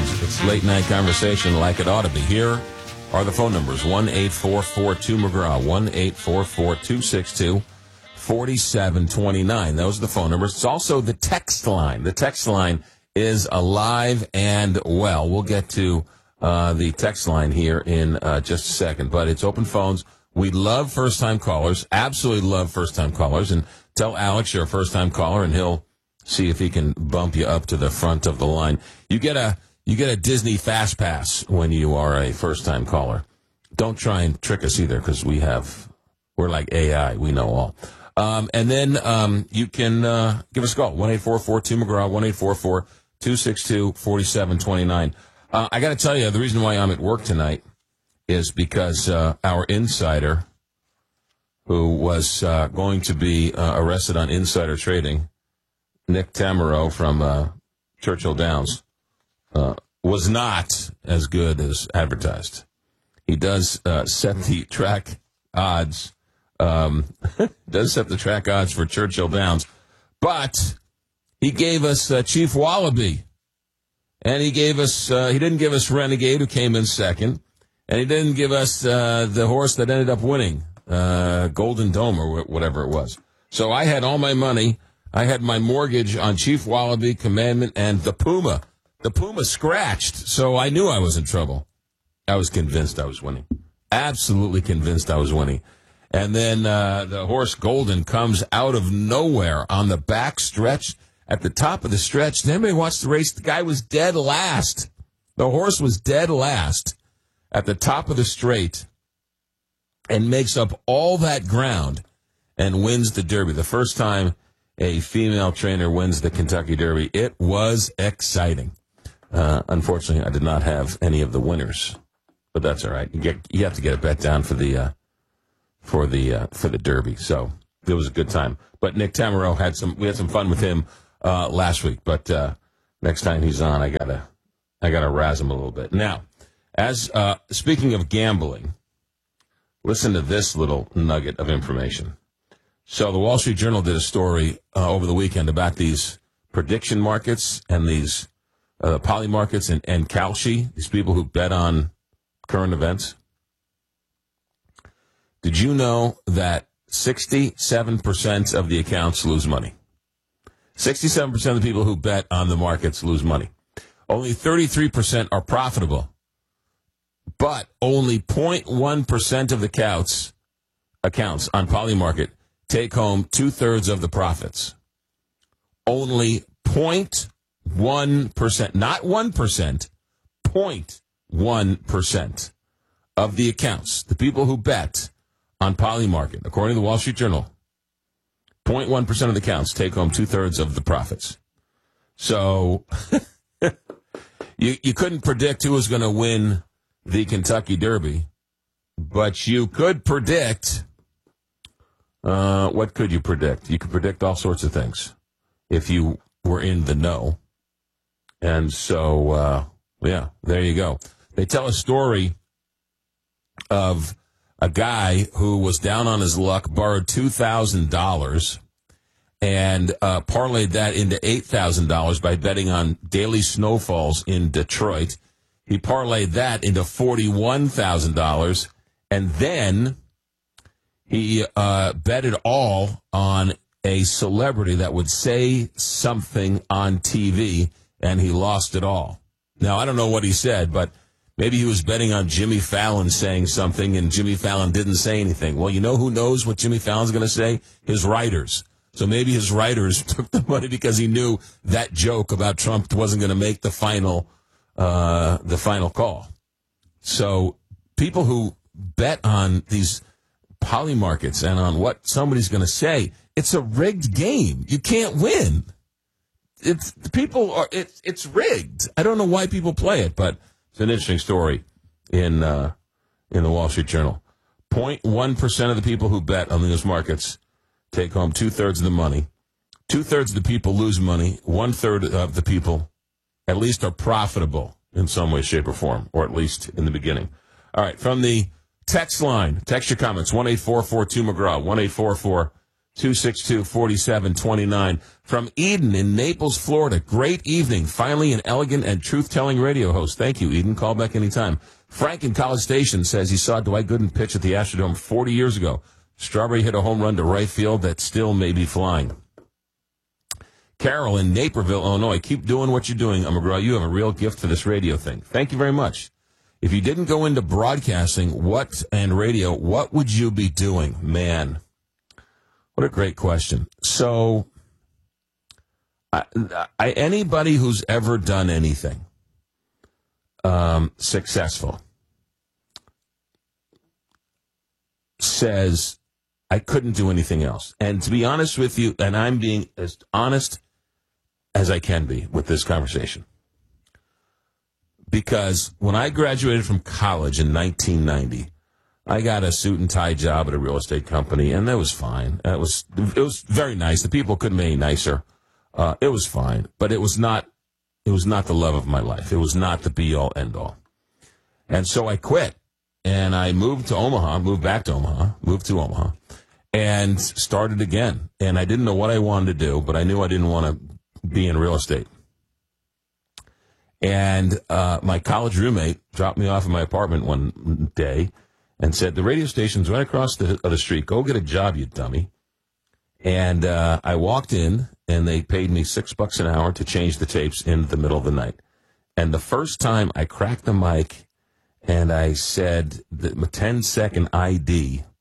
phones. It's late night conversation like it ought to be. Here are the phone numbers: 1-844-2McGraw, 1-844-262-4729. Those are the phone numbers. It's also the text line. The text line is alive and well. We'll get to the text line here in just a second, but it's open phones. We love first-time callers, absolutely love first-time callers, and tell Alex you're a first-time caller, and he'll see if he can bump you up to the front of the line. You get a Disney Fast Pass when you are a first-time caller. Don't try and trick us either, because we're like AI. We know all. And then you can give us a call, 1-844-2McGraw, 1-844-262-4729. I got to tell you, the reason why I'm at work tonight is because our insider, who was going to be arrested on insider trading, Nick Tammaro from Churchill Downs, was not as good as advertised. He does set the track odds, for Churchill Downs, but he gave us Chief Wallaby, and he didn't give us Renegade, who came in second, and he didn't give us the horse that ended up winning, Golden Dome or whatever it was. So I had all my money. I had my mortgage on Chief Wallaby, Commandment, and the Puma. The Puma scratched, so I knew I was in trouble. I was convinced I was winning. Absolutely convinced I was winning. And then the horse Golden comes out of nowhere on the back stretch. At the top of the stretch, did anybody watch the race? The guy was dead last. The horse was dead last at the top of the straight and makes up all that ground and wins the Derby. The first time a female trainer wins the Kentucky Derby. It was exciting. Unfortunately, I did not have any of the winners, but that's all right. You have to get a bet down for the Derby. So it was a good time. But Nick Tammaro we had some fun with him last week. But next time he's on, I gotta razz him a little bit. Now, as speaking of gambling, listen to this little nugget of information. So the Wall Street Journal did a story over the weekend about these prediction markets and these poly markets and Kalshi, these people who bet on current events. Did you know that 67% of the accounts lose money? 67% of the people who bet on the markets lose money. Only 33% are profitable. But only 0.1% of the accounts on Polymarket take home 2/3 of the profits. Only 0.1%, not 1%, 0.1% of the accounts, the people who bet on Polymarket, according to the Wall Street Journal, 0.1% of the accounts take home 2/3 of the profits. So you couldn't predict who was going to win the Kentucky Derby, but you could predict, what could you predict? You could predict all sorts of things if you were in the know. And so, there you go. They tell a story of a guy who was down on his luck, borrowed $2,000, and parlayed that into $8,000 by betting on daily snowfalls in Detroit. He parlayed that into $41,000, and then he bet it all on a celebrity that would say something on TV, and he lost it all. Now, I don't know what he said, but maybe he was betting on Jimmy Fallon saying something, and Jimmy Fallon didn't say anything. Well, you know who knows what Jimmy Fallon's going to say? His writers. So maybe his writers took the money because he knew that joke about Trump wasn't going to make the final call. So people who bet on these poly markets and on what somebody's going to say, it's a rigged game. You can't win. It's rigged. I don't know why people play it, but it's an interesting story in the Wall Street Journal. 0.1% of the people who bet on those markets take home 2/3 of the money. 2/3 of the people lose money. 1/3 of the people at least are profitable in some way, shape, or form, or at least in the beginning. All right, from the text line, text your comments, 1-844-2McGraw, 262-4729. From Eden in Naples, Florida. Great evening. Finally, an elegant and truth-telling radio host. Thank you, Eden. Call back anytime. Frank in College Station says he saw Dwight Gooden pitch at the Astrodome 40 years ago. Strawberry hit a home run to right field that still may be flying. Carol in Naperville, Illinois. Keep doing what you're doing, McGraw. You have a real gift for this radio thing. Thank you very much. If you didn't go into broadcasting and radio, what would you be doing? Man, what a great question. So, anybody who's ever done anything successful says, I couldn't do anything else. And to be honest with you, and I'm being as honest as I can be with this conversation, because when I graduated from college in 1990, I got a suit and tie job at a real estate company, and that was fine. It was very nice. The people couldn't be any nicer. It was fine, but it was not the love of my life. It was not the be all end all. And so I quit, and I moved to Omaha, moved to Omaha, and started again. And I didn't know what I wanted to do, but I knew I didn't want to be in real estate. And my college roommate dropped me off in my apartment one day and said, the radio station's right across the street. Go get a job, you dummy. And I walked in, and they paid me $6 an hour to change the tapes in the middle of the night. And the first time I cracked the mic and I said the 10-second ID